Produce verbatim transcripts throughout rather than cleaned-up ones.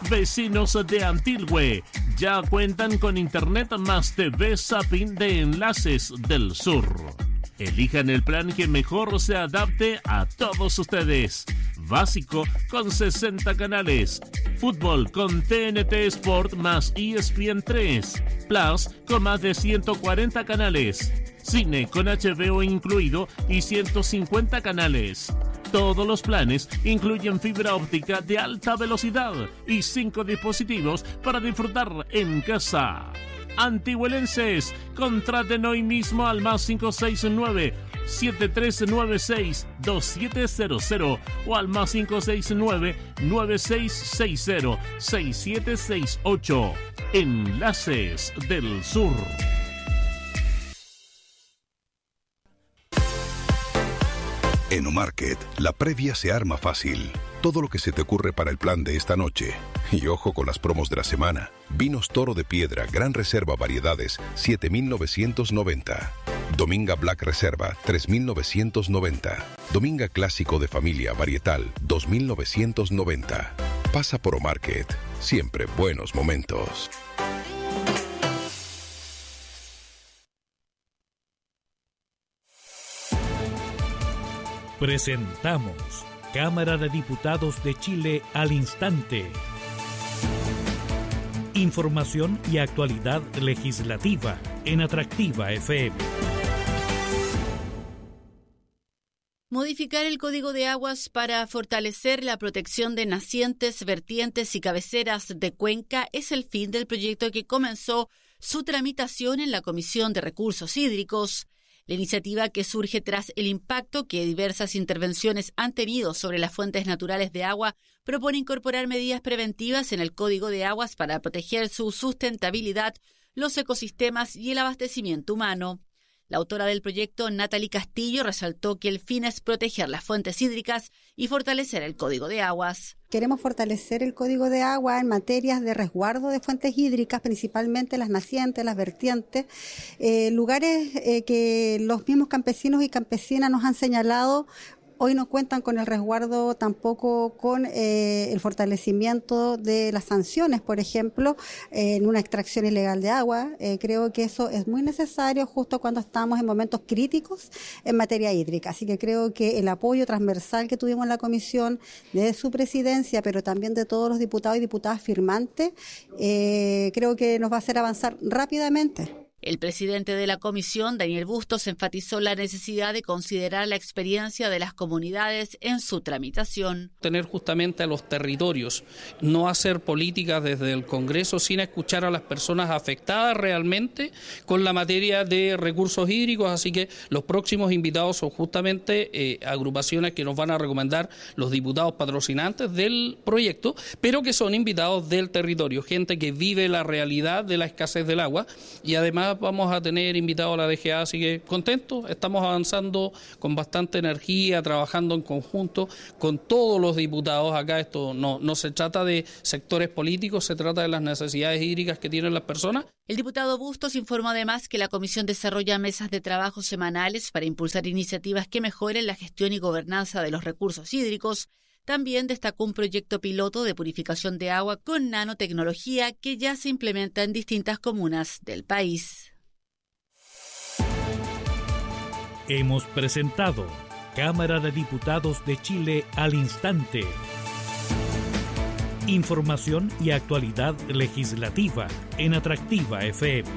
Vecinos de Antilhue ya cuentan con Internet más T V Zapping de Enlaces del Sur. Elijan el plan que mejor se adapte a todos ustedes. Básico con sesenta canales. Fútbol con T N T Sport más E S P N tres. Plus con más de ciento cuarenta canales. Cine con H B O incluido y ciento cincuenta canales. Todos los planes incluyen fibra óptica de alta velocidad y cinco dispositivos para disfrutar en casa. Antihuelenses, contraten hoy mismo al más cinco seis nueve, siete tres nueve seis, dos siete cero cero o al más cinco seis nueve, nueve seis seis cero, seis siete seis ocho. Enlaces del Sur. En Omarket, la previa se arma fácil. Todo lo que se te ocurre para el plan de esta noche. Y ojo con las promos de la semana. Vinos Toro de Piedra, Gran Reserva Variedades, siete mil novecientos noventa. Dominga Black Reserva, tres mil novecientos noventa. Dominga Clásico de Familia Varietal, dos mil novecientos noventa. Pasa por Omarket. Siempre buenos momentos. Presentamos Cámara de Diputados de Chile al instante. Información y actualidad legislativa en Atractiva F M. Modificar el Código de Aguas para fortalecer la protección de nacientes, vertientes y cabeceras de cuenca es el fin del proyecto que comenzó su tramitación en la Comisión de Recursos Hídricos. La iniciativa, que surge tras el impacto que diversas intervenciones han tenido sobre las fuentes naturales de agua, propone incorporar medidas preventivas en el Código de Aguas para proteger su sustentabilidad, los ecosistemas y el abastecimiento humano. La autora del proyecto, Natalie Castillo, resaltó que el fin es proteger las fuentes hídricas y fortalecer el Código de Aguas. Queremos fortalecer el Código de Agua en materias de resguardo de fuentes hídricas, principalmente las nacientes, las vertientes, eh, lugares eh, que los mismos campesinos y campesinas nos han señalado. Hoy no cuentan con el resguardo, tampoco con eh, el fortalecimiento de las sanciones, por ejemplo, eh, en una extracción ilegal de agua. Eh, creo que eso es muy necesario justo cuando estamos en momentos críticos en materia hídrica. Así que creo que el apoyo transversal que tuvimos en la comisión, de su presidencia, pero también de todos los diputados y diputadas firmantes, eh, creo que nos va a hacer avanzar rápidamente. El presidente de la comisión, Daniel Bustos, enfatizó la necesidad de considerar la experiencia de las comunidades en su tramitación. Tener justamente a los territorios, no hacer políticas desde el Congreso sin escuchar a las personas afectadas realmente con la materia de recursos hídricos, así que los próximos invitados son justamente eh, agrupaciones que nos van a recomendar los diputados patrocinantes del proyecto, pero que son invitados del territorio, gente que vive la realidad de la escasez del agua, y además vamos a tener invitado a la D G A, así que contentos, estamos avanzando con bastante energía, trabajando en conjunto con todos los diputados acá. Esto no, no se trata de sectores políticos, se trata de las necesidades hídricas que tienen las personas. El diputado Bustos informó además que la comisión desarrolla mesas de trabajo semanales para impulsar iniciativas que mejoren la gestión y gobernanza de los recursos hídricos. También destacó un proyecto piloto de purificación de agua con nanotecnología que ya se implementa en distintas comunas del país. Hemos presentado Cámara de Diputados de Chile al instante. Información y actualidad legislativa en Atractiva F M.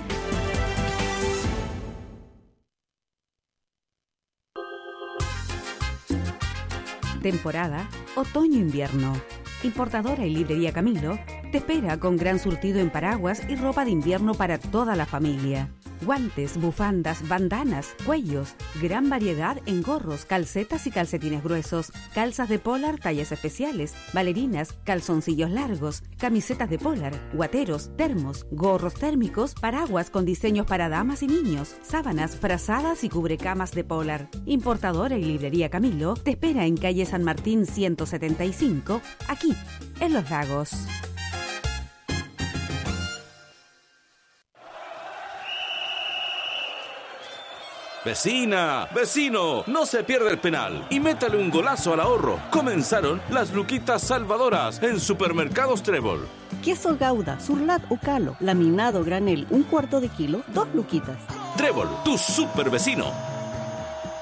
Temporada otoño-invierno. Importadora y librería Camilo te espera con gran surtido en paraguas y ropa de invierno para toda la familia. Guantes, bufandas, bandanas, cuellos, gran variedad en gorros, calcetas y calcetines gruesos, calzas de polar, tallas especiales, bailarinas, calzoncillos largos, camisetas de polar, guateros, termos, gorros térmicos, paraguas con diseños para damas y niños, sábanas, frazadas y cubrecamas de polar. Importadora y librería Camilo te espera en calle San Martín ciento setenta y cinco, aquí, en Los Lagos. Vecina, vecino, no se pierda el penal y métale un golazo al ahorro. Comenzaron las luquitas salvadoras en Supermercados Trébol. Queso Gouda, Surlat o Calo, laminado granel, un cuarto de kilo, dos luquitas. Trébol, tu super vecino.